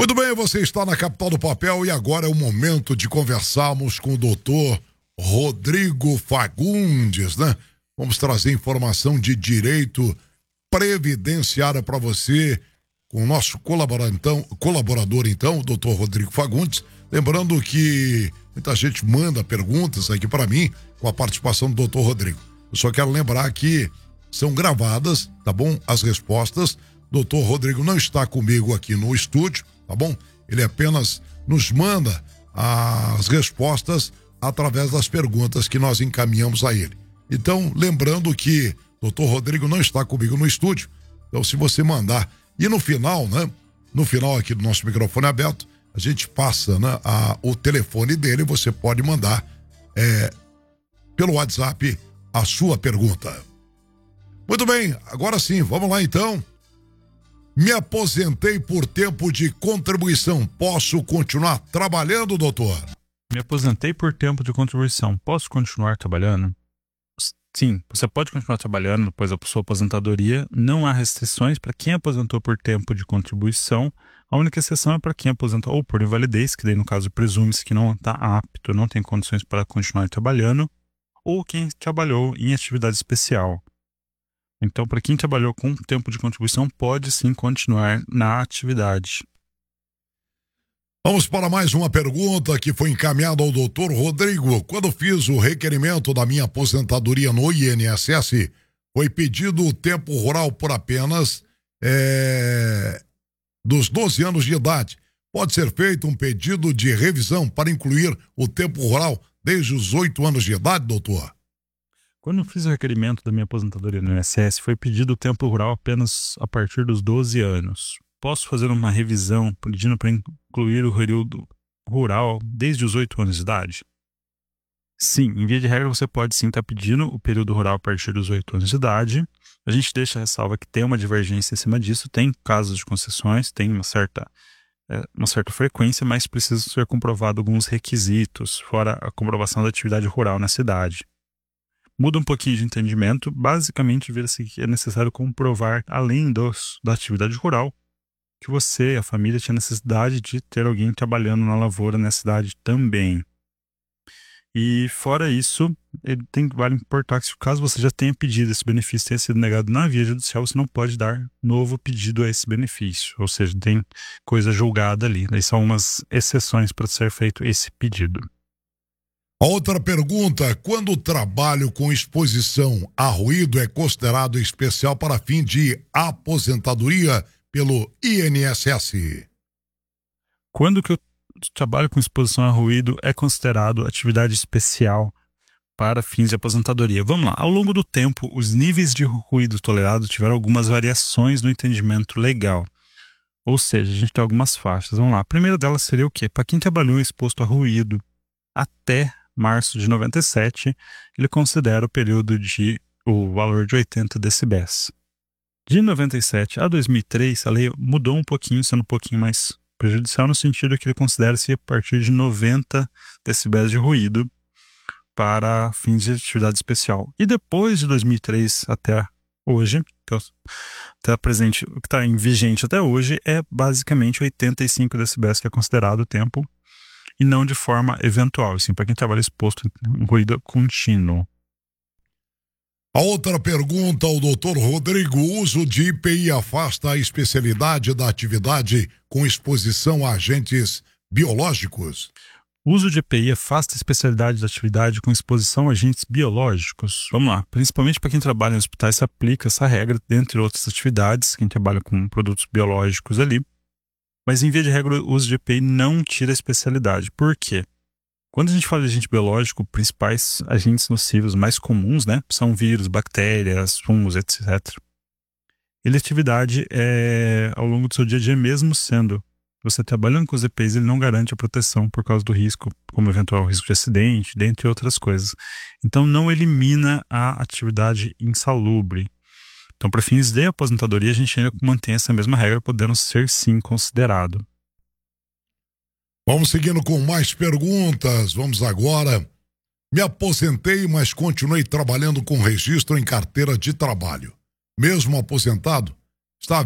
Muito bem, você está na capital do papel e agora é o momento de conversarmos com o doutor Rodrigo Fagundes, né? Vamos trazer informação de direito previdenciário para você com o nosso colaborador, o doutor Rodrigo Fagundes. Lembrando que muita gente manda perguntas aqui para mim com a participação do doutor Rodrigo. Eu só quero lembrar que são gravadas, tá bom? As respostas. Doutor Rodrigo não está comigo aqui no estúdio, tá bom? Ele apenas nos manda as respostas através das perguntas que nós encaminhamos a ele. Então, lembrando que doutor Rodrigo não está comigo no estúdio. Então, se você mandar, e no final, né? No final aqui do nosso microfone aberto, a gente passa, né, o telefone dele, você pode mandar pelo WhatsApp a sua pergunta. Muito bem, agora sim, vamos lá então. Me aposentei por tempo de contribuição. Posso continuar trabalhando, doutor? Me aposentei por tempo de contribuição. Posso continuar trabalhando? Sim, você pode continuar trabalhando depois da sua aposentadoria. Não há restrições para quem aposentou por tempo de contribuição. A única exceção é para quem aposentou ou por invalidez, que daí no caso presume-se que não está apto, não tem condições para continuar trabalhando, ou quem trabalhou em atividade especial. Então, para quem trabalhou com tempo de contribuição, pode sim continuar na atividade. Vamos para mais uma pergunta que foi encaminhada ao doutor Rodrigo. Quando fiz o requerimento da minha aposentadoria no INSS, foi pedido o tempo rural por apenas dos 12 anos de idade. Pode ser feito um pedido de revisão para incluir o tempo rural desde os 8 anos de idade, doutor? Quando eu fiz o requerimento da minha aposentadoria no INSS, foi pedido o tempo rural apenas a partir dos 12 anos. Posso fazer uma revisão pedindo para incluir o período rural desde os 8 anos de idade? Sim, em via de regra você pode sim estar pedindo o período rural a partir dos 8 anos de idade. A gente deixa a ressalva que tem uma divergência em cima disso, tem casos de concessões, tem uma certa frequência, mas precisa ser comprovado alguns requisitos, fora a comprovação da atividade rural na cidade. Muda um pouquinho de entendimento, basicamente vira-se que é necessário comprovar, além da atividade rural, que você, a família, tinha necessidade de ter alguém trabalhando na lavoura na cidade também. E fora isso, vale importar que se caso você já tenha pedido esse benefício tenha sido negado na via judicial, você não pode dar novo pedido a esse benefício, ou seja, tem coisa julgada ali. Daí são umas exceções para ser feito esse pedido. A outra pergunta: quando o trabalho com exposição a ruído é considerado especial para fim de aposentadoria pelo INSS? Quando que o trabalho com exposição a ruído é considerado atividade especial para fins de aposentadoria? Vamos lá. Ao longo do tempo, os níveis de ruído tolerado tiveram algumas variações no entendimento legal. Ou seja, a gente tem algumas faixas. Vamos lá. A primeira delas seria o quê? Para quem trabalhou exposto a ruído até março de 97, ele considera o valor de 80 decibéis. De 97 a 2003, a lei mudou um pouquinho, sendo um pouquinho mais prejudicial, no sentido que ele considera-se a partir de 90 decibéis de ruído para fins de atividade especial. E depois de 2003 até hoje, até presente, o que está em vigente até hoje, é basicamente 85 decibéis que é considerado o tempo, e não de forma eventual, assim, para quem trabalha exposto em ruído contínuo. A outra pergunta ao doutor Rodrigo: o uso de IPI afasta a especialidade da atividade com exposição a agentes biológicos? O uso de EPI afasta a especialidade da atividade com exposição a agentes biológicos? Vamos lá, principalmente para quem trabalha em hospitais se aplica essa regra, dentre outras atividades, quem trabalha com produtos biológicos ali. Mas, em via de regra, o uso de EPI não tira a especialidade. Por quê? Quando a gente fala de agente biológico, principais agentes nocivos mais comuns, né, são vírus, bactérias, fungos, etc. Ele, atividade, ao longo do seu dia a dia, mesmo sendo você trabalhando com os EPIs, ele não garante a proteção por causa do risco, como eventual risco de acidente, dentre outras coisas. Então, não elimina a atividade insalubre. Então, para fins de aposentadoria, a gente ainda mantém essa mesma regra, podendo ser sim considerado. Vamos seguindo com mais perguntas. Vamos agora. Me aposentei, mas continuei trabalhando com registro em carteira de trabalho. Mesmo aposentado,